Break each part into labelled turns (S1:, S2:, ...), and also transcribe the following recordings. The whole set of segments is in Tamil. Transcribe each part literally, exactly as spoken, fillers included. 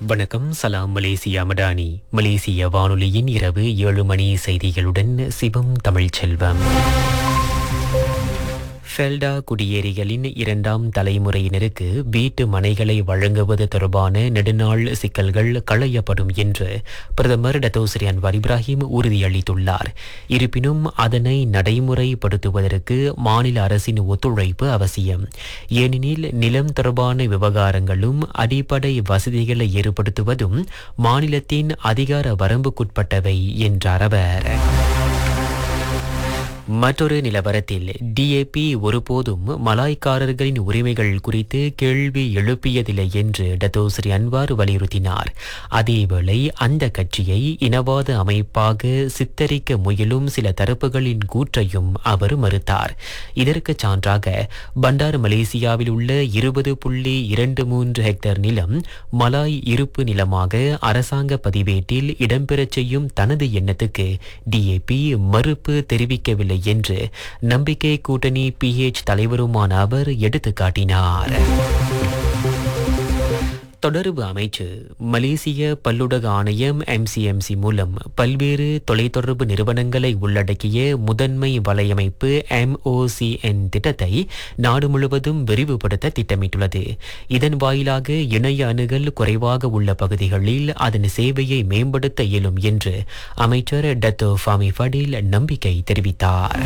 S1: வணக்கம். சலாம் மலேசியா மடானி. மலேசிய வானொலியின் இரவு ஏழு மணி செய்திகளுடன் சிவம் தமிழ்ச்செல்வம். ஃபெல்டா குடியேறிகளின் இரண்டாம் தலைமுறையினருக்கு வீட்டு மனைகளை வழங்குவது தொடர்பான நெடுநாள் சிக்கல்கள் களையப்படும் என்று பிரதமர் டத்தோஸ்ரீ அன்வார் இப்ராஹிம் உறுதியளித்துள்ளார். இருப்பினும் அதனை நடைமுறைப்படுத்துவதற்கு மாநில அரசின் ஒத்துழைப்பு அவசியம். ஏனெனில் நிலம் தொடர்பான விவகாரங்களும் அடிப்படை வசதிகளை ஏற்படுத்துவதும் மாநிலத்தின் அதிகார வரம்புக்குட்பட்டவை என்றார் அவர். மற்றொரு நிலவரத்தில் டிஏபி ஒருபோதும் மலாய்க்காரர்களின் உரிமைகள் குறித்து கேள்வி எழுப்பியதில்லை என்று டத்தோஸ்ரீ அன்வார் வலியுறுத்தினார். அதேவேளை அந்த கட்சியை இனவாத அமைப்பாக சித்தரிக்க முயலும் சில தரப்புகளின் கூற்றையும் அவர் மறுத்தார். இதற்கு சான்றாக பண்டார் மலேசியாவில் உள்ள இருபது புள்ளி இரண்டு மூன்று ஹெக்டேர் நிலம் மலாய் இருப்பு நிலமாக அரசாங்க பதிவேட்டில் இடம்பெறச் செய்யும் தனது எண்ணத்துக்கு டிஏபி மறுப்பு தெரிவிக்கவில்லை என்று நம்பிக்கை கூட்டணி பிஹெச் தலைவருமான அவர் எடுத்துக்காட்டினார். தொடர்பு அமைச்சு மலேசிய பல்லுடக ஆணையம் எம்சிஎம்சி மூலம் பல்வேறு தொலைத்தொடர்பு நிறுவனங்களை உள்ளடக்கிய முதன்மை வலையமைப்பு எம்ஓசிஎன் திட்டத்தை நாடு முழுவதும் விரிவுபடுத்த திட்டமிட்டுள்ளது. இதன் வாயிலாக இணைய அணுகல் குறைவாக உள்ள பகுதிகளில் அதன் சேவையை மேம்படுத்த இயலும் என்று அமைச்சர் டத்தோ ஃபாமி ஃபடில் நம்பிக்கை தெரிவித்தார்.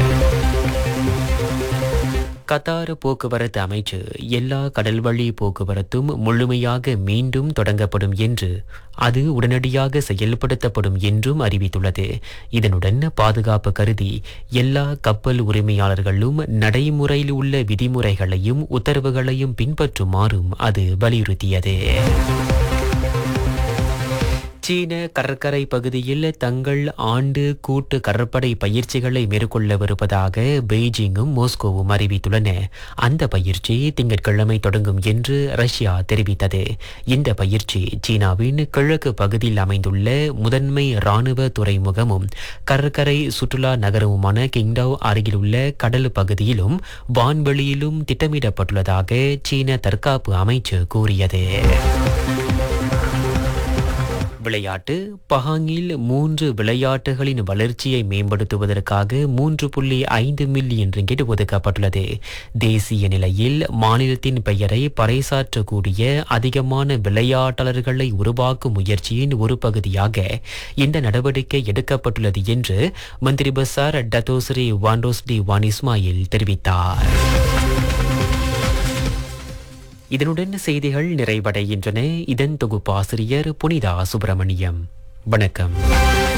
S1: கத்தார் போக்குவரத்து அமைச்சு எல்லா கடல்வழி போக்குவரத்தும் முழுமையாக மீண்டும் தொடங்கப்படும் என்று அது உடனடியாக செயல்படுத்தப்படும் என்றும் அறிவித்துள்ளது. இதனுடன் பாதுகாப்பு கருதி எல்லா கப்பல் உரிமையாளர்களும் நடைமுறையில் உள்ள விதிமுறைகளையும் உத்தரவுகளையும் பின்பற்றுமாறும் அது வலியுறுத்தியது. சீன கடற்கரை பகுதியில் தங்கள் ஆண்டு கூட்டு கடற்படை பயிற்சிகளை மேற்கொள்ளவிருப்பதாக பெய்ஜிங்கும் மாஸ்கோவும் அறிவித்துள்ளன. அந்த பயிற்சி திங்கட்கிழமை தொடங்கும் என்று ரஷ்யா தெரிவித்தது. இந்த பயிற்சி சீனாவின் கிழக்கு பகுதியில் அமைந்துள்ள முதன்மை இராணுவ துறைமுகமும் கடற்கரை சுற்றுலா நகரமுமான கிங்டவ் அருகிலுள்ள கடல் பகுதியிலும் வான்வெளியிலும் திட்டமிடப்பட்டுள்ளதாக சீன தற்காப்பு அமைச்சு கூறியது. விளையாட்டு பஹாங்கில் மூன்று விளையாட்டுகளின் வளர்ச்சியை மேம்படுத்துவதற்காக மூன்று புள்ளி ஐந்து மில்லியன் ரிங்கிட் ஒதுக்கப்பட்டுள்ளது. தேசிய நிலையில் மாநிலத்தின் பெயரை பறைசாற்றக்கூடிய அதிகமான விளையாட்டாளர்களை உருவாக்கும் முயற்சியின் ஒரு பகுதியாக இந்த நடவடிக்கை எடுக்கப்பட்டுள்ளது என்று மந்திரி பசார் டத்தோஸ்ரீ வாண்டோஸ்டி வான் இஸ்மாயில் தெரிவித்தார். இதனுடன் செய்திகள் நிறைவடைகின்றன. இதன் தொகுப்பாசிரியர் புனிதா சுப்பிரமணியம். வணக்கம்.